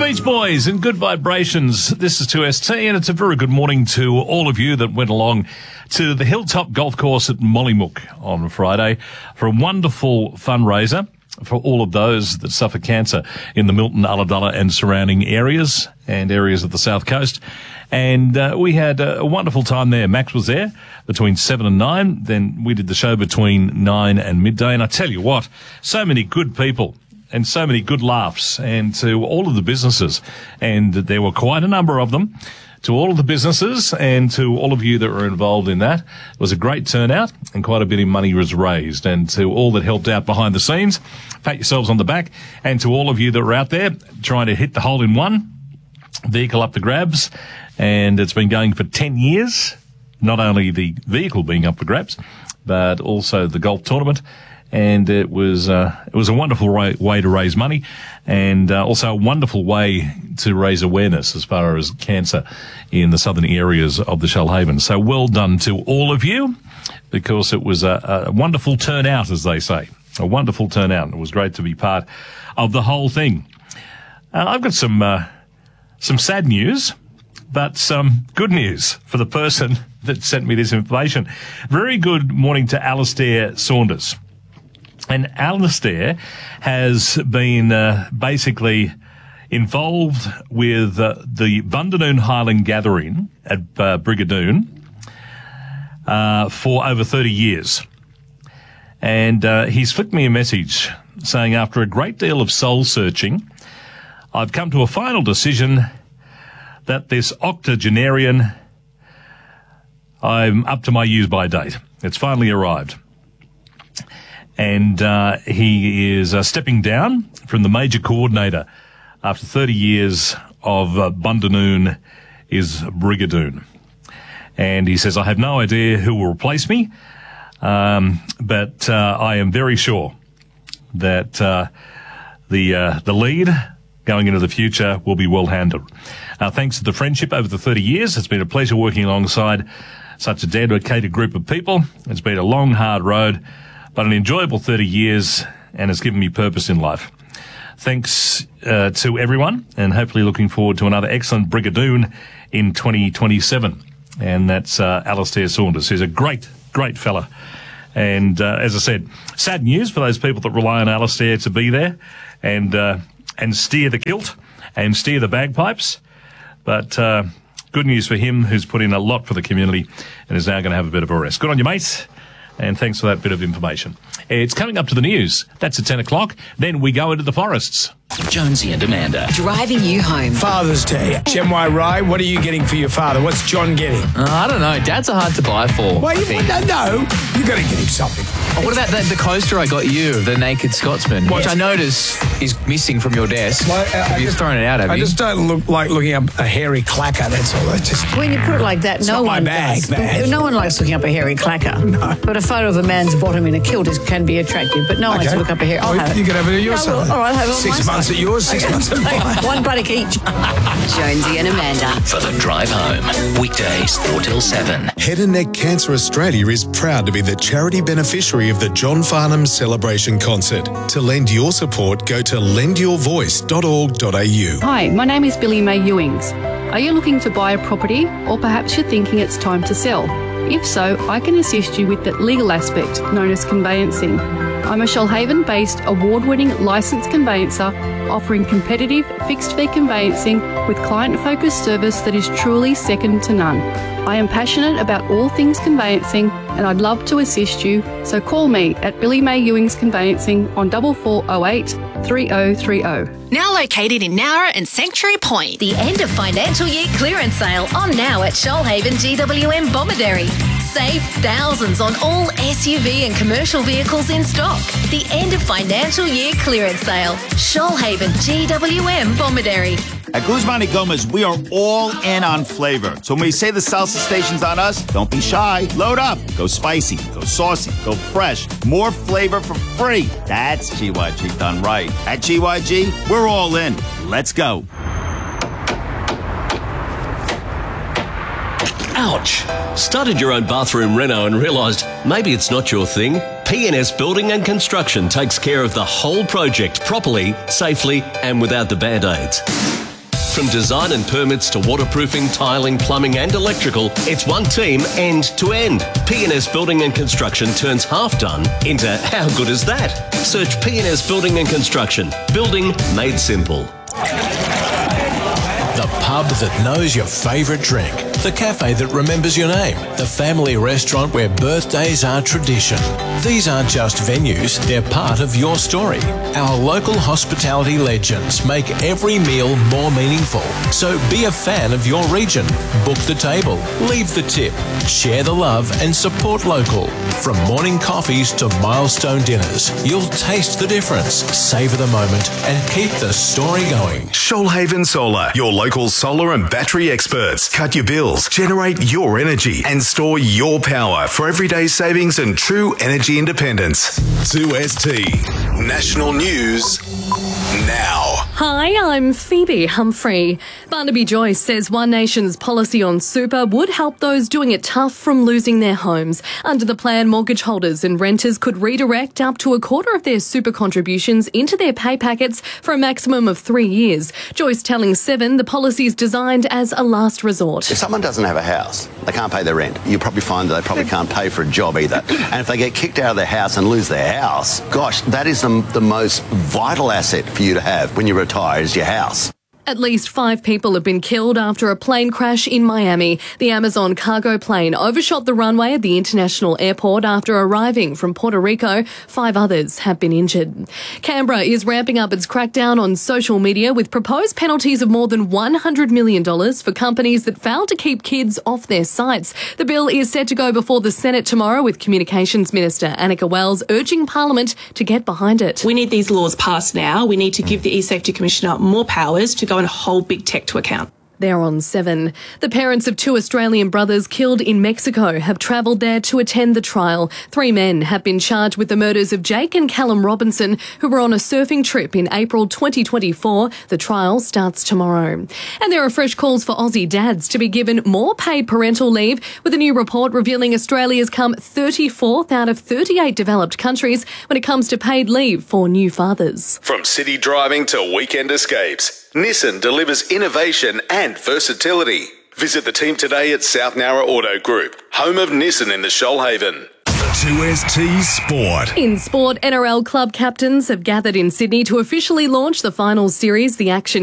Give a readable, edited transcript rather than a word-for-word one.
Beach Boys and Good Vibrations. This is 2ST, and it's a very good morning to all of you that went along to the Hilltop Golf Course at Mollymook on Friday for a wonderful fundraiser for all of those that suffer cancer in the Milton, Ulladulla and surrounding areas and areas of the South Coast. And we had a wonderful time there. Max was there between 7 and 9. Then we did the show between 9 and midday. And I tell you what, so many good people and so many good laughs, and to all of the businesses, and there were quite a number of them, to all of the businesses and to all of you that were involved in that. It was a great turnout and quite a bit of money was raised. And to all that helped out behind the scenes, pat yourselves on the back. And to all of you that were out there trying to hit the hole-in-one, vehicle up the grabs, and it's been going for 10 years, not only the vehicle being up for grabs, but also the golf tournament. And it was a wonderful way to raise money, and also a wonderful way to raise awareness as far as cancer in the southern areas of the Shoalhaven. So well done to all of you, because it was a wonderful turnout, as they say. A wonderful turnout. It was great to be part of the whole thing. I've got some sad news, but some good news for the person that sent me this information. Very good morning to Alastair Saunders. And Alastair has been basically involved with the Bundanoon Highland Gathering at Brigadoon for over 30 years. And he's flicked me a message saying, after a great deal of soul-searching, I've come to a final decision that this octogenarian, I'm up to my use-by date. It's finally arrived. And he is stepping down from the major coordinator after 30 years of Bundanoon is Brigadoon. And he says, I have no idea who will replace me, but I am very sure that the lead going into the future will be well handled. Thanks to the friendship over the 30 years, it's been a pleasure working alongside such a dedicated group of people. It's been a long, hard road, but an enjoyable 30 years, and has given me purpose in life. Thanks to everyone, and hopefully looking forward to another excellent Brigadoon in 2027. And that's Alastair Saunders, who's a great, great fella. And as I said, sad news for those people that rely on Alastair to be there and steer the kilt and steer the bagpipes. But good news for him, who's put in a lot for the community and is now going to have a bit of a rest. Good on you, mate. And thanks for that bit of information. It's coming up to the news. That's at 10 o'clock. Then we go into the forests. Jonesy and Amanda. Driving you home. Father's Day. Gemway Rai, what are you getting for your father? What's John getting? I don't know. Dads are hard to buy for. Well, you got to get him something. Oh, what about the coaster I got you, the Naked Scotsman, which I notice is missing from your desk? Well, you've thrown it out, have you? I just don't look like looking up a hairy clacker, that's all. When you put it like that, no one does. No one likes looking up a hairy clacker. No. But a photo of a man's bottom in a kilt can be attractive, but no one likes to look up a hairy. I'll have it. You can have it at your side. All right, I'll have it on 6 my months side. at yours, 6 months at mine. One buttock each. Jonesy and Amanda. For the drive home. Weekdays 4 till 7. Head and Neck Cancer Australia is proud to be the charity beneficiary of the John Farnham Celebration Concert. To lend your support, go to lendyourvoice.org.au. Hi, my name is Billy May Ewings. Are you looking to buy a property, or perhaps you're thinking it's time to sell? If so, I can assist you with that legal aspect known as conveyancing. I'm a Shoalhaven-based award-winning licensed conveyancer offering competitive fixed-fee conveyancing with client-focused service that is truly second to none. I am passionate about all things conveyancing and I'd love to assist you, so call me at Billy May Ewings Conveyancing on 4408 3030. Now located in Nowra and Sanctuary Point. The end of financial year clearance sale on now at Shoalhaven GWM Bomaderry. Save thousands on all SUV and commercial vehicles in stock. The end of financial year clearance sale. Shoalhaven GWM Bomaderry. At Guzman y Gomez, we are all in on flavor. So when we say the salsa station's on us, don't be shy. Load up. Go spicy, go saucy, go fresh. More flavor for free. That's GYG done right. At GYG, we're all in. Let's go. Ouch! Started your own bathroom reno and realised maybe it's not your thing? PNS Building and Construction takes care of the whole project properly, safely and without the band-aids. From design and permits to waterproofing, tiling, plumbing and electrical, it's one team end to end. P&S Building and Construction turns half done into how good is that? Search P&S Building and Construction. Building made simple. The pub that knows your favourite drink. The cafe that remembers your name. The family restaurant where birthdays are tradition. These aren't just venues, they're part of your story. Our local hospitality legends make every meal more meaningful. So be a fan of your region. Book the table, leave the tip, share the love and support local. From morning coffees to milestone dinners, you'll taste the difference, savour the moment and keep the story going. Shoalhaven Solar, your local solar and battery experts. Cut your bills, generate your energy and store your power for everyday savings and true energy independence. 2ST National News now. Hi, I'm Phoebe Humphrey. Barnaby Joyce says One Nation's policy on super would help those doing it tough from losing their homes. Under the plan, mortgage holders and renters could redirect up to a quarter of their super contributions into their pay packets for a maximum of 3 years. Joyce telling Seven the policy is designed as a last resort. If someone doesn't have a house, they can't pay their rent. You probably find that they probably can't pay for a job either. And if they get kicked out of their house and lose their house, gosh, that is the most vital asset for you to have when you retire is your house. At least 5 people have been killed after a plane crash in Miami. The Amazon cargo plane overshot the runway at the international airport after arriving from Puerto Rico. 5 others have been injured. Canberra is ramping up its crackdown on social media with proposed penalties of more than $100 million for companies that fail to keep kids off their sites. The bill is set to go before the Senate tomorrow, with Communications Minister Annika Wells urging Parliament to get behind it. We need these laws passed now. We need to give the eSafety Commissioner more powers to go and hold big tech to account. They're on 7. The parents of 2 Australian brothers killed in Mexico have travelled there to attend the trial. 3 men have been charged with the murders of Jake and Callum Robinson, who were on a surfing trip in April 2024. The trial starts tomorrow. And there are fresh calls for Aussie dads to be given more paid parental leave, with a new report revealing Australia's come 34th out of 38 developed countries when it comes to paid leave for new fathers. From city driving to weekend escapes, Nissan delivers innovation and versatility. Visit the team today at South Nowra Auto Group, home of Nissan in the Shoalhaven. 2ST Sport. In sport, NRL club captains have gathered in Sydney to officially launch the finals series. The action